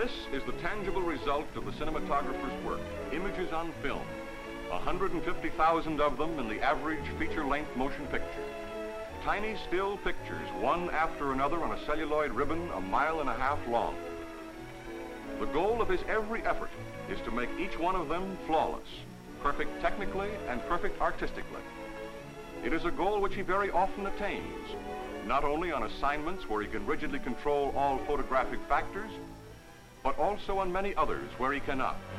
This is the tangible result of the cinematographer's work, images on film, 150,000 of them in the average feature-length motion picture. Tiny still pictures, one after another on a celluloid ribbon 1.5 miles long. The goal of his every effort is to make each one of them flawless, perfect technically and perfect artistically. It is a goal which he very often attains, not only on assignments where he can rigidly control all photographic factors, but also on many others where he cannot.